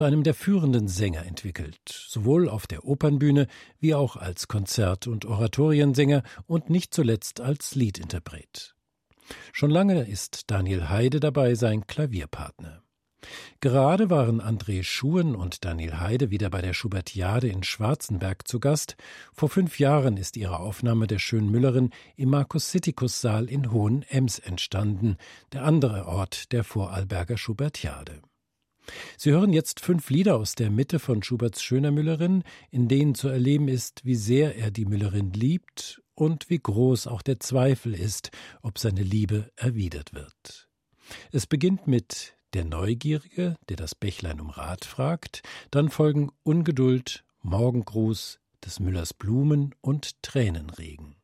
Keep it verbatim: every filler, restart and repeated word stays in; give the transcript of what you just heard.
einem der führenden Sänger entwickelt, sowohl auf der Opernbühne wie auch als Konzert- und Oratoriensänger und nicht zuletzt als Liedinterpret. Schon lange ist Daniel Heide dabei sein Klavierpartner. Gerade waren André Schuhen und Daniel Heide wieder bei der Schubertiade in Schwarzenberg zu Gast. Vor fünf Jahren ist ihre Aufnahme der Schönmüllerin im Markus-Sittikus-Saal in Hohenems entstanden, der andere Ort der Vorarlberger Schubertiade. Sie hören jetzt fünf Lieder aus der Mitte von Schuberts Schöner Müllerin, in denen zu erleben ist, wie sehr er die Müllerin liebt und wie groß auch der Zweifel ist, ob seine Liebe erwidert wird. Es beginnt mit Der Neugierige, der das Bächlein um Rat fragt, dann folgen Ungeduld, Morgengruß, des Müllers Blumen und Tränenregen.